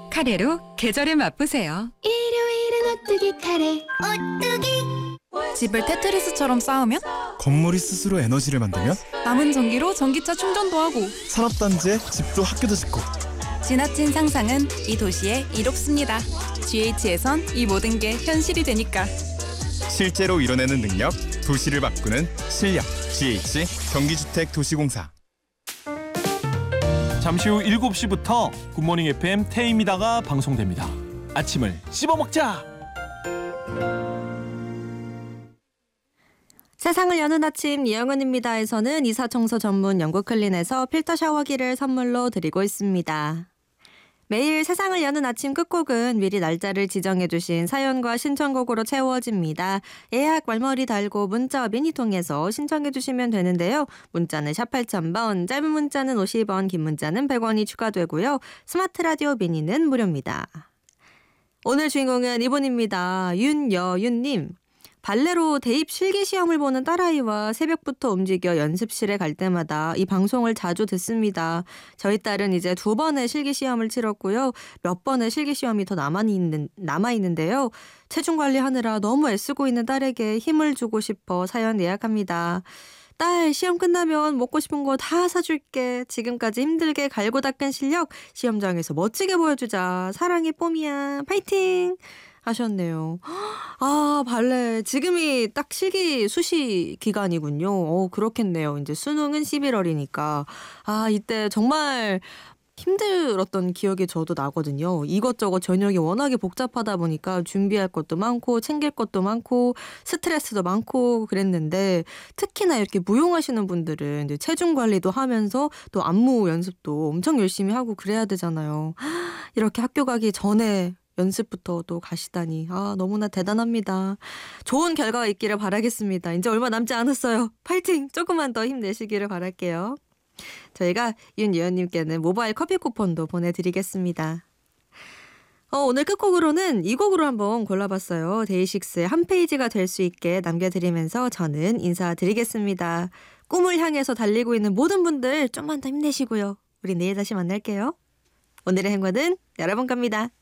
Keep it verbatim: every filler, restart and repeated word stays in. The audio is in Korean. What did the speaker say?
카레로 계절을 맛보세요. 일요일은 오뚜기 카레. 오뚜기. 집을 테트리스처럼 쌓으면 건물이 스스로 에너지를 만들면 남은 전기로 전기차 충전도 하고 산업단지에 집도 학교도 짓고 지나친 상상은 이 도시에 이롭습니다. 지에이치에선 이 모든 게 현실이 되니까 실제로 이뤄내는 능력, 도시를 바꾸는 실력. 지에이치 경기주택 도시공사. 잠시 후 일곱 시부터 굿모닝 에프엠 태임이다가 방송됩니다. 아침을 씹어먹자. 세상을 여는 아침 이영은입니다에서는 이사청소 전문 영국 클린에서 필터 샤워기를 선물로 드리고 있습니다. 매일 세상을 여는 아침 끝곡은 미리 날짜를 지정해주신 사연과 신청곡으로 채워집니다. 예약 말머리 달고 문자와 미니 통해서 신청해주시면 되는데요. 문자는 샵 팔천 번, 짧은 문자는 오십 원, 긴 문자는 백 원이 추가되고요. 스마트 라디오 미니는 무료입니다. 오늘 주인공은 이분입니다. 윤여윤님. 발레로 대입 실기시험을 보는 딸아이와 새벽부터 움직여 연습실에 갈 때마다 이 방송을 자주 듣습니다. 저희 딸은 이제 두 번의 실기시험을 치렀고요. 몇 번의 실기시험이 더 남아있는, 남아있는데요. 체중 관리하느라 너무 애쓰고 있는 딸에게 힘을 주고 싶어 사연 예약합니다. 딸, 시험 끝나면 먹고 싶은 거 다 사줄게. 지금까지 힘들게 갈고 닦은 실력 시험장에서 멋지게 보여주자. 사랑해 뽀미야. 파이팅! 하셨네요. 아, 발레. 지금이 딱 실기 수시 기간이군요. 어, 그렇겠네요. 이제 수능은 십일월이니까. 아, 이때 정말 힘들었던 기억이 저도 나거든요. 이것저것 전형이 워낙에 복잡하다 보니까 준비할 것도 많고 챙길 것도 많고 스트레스도 많고 그랬는데 특히나 이렇게 무용하시는 분들은 이제 체중 관리도 하면서 또 안무 연습도 엄청 열심히 하고 그래야 되잖아요. 이렇게 학교 가기 전에 연습부터 또 가시다니 아 너무나 대단합니다. 좋은 결과가 있기를 바라겠습니다. 이제 얼마 남지 않았어요. 파이팅! 조금만 더 힘내시기를 바랄게요. 저희가 윤예원님께는 모바일 커피 쿠폰도 보내드리겠습니다. 어, 오늘 끝곡으로는 이 곡으로 한번 골라봤어요. 데이식스의 한 페이지가 될 수 있게 남겨드리면서 저는 인사드리겠습니다. 꿈을 향해서 달리고 있는 모든 분들 좀만 더 힘내시고요. 우리 내일 다시 만날게요. 오늘의 행운은 여러분 겁니다.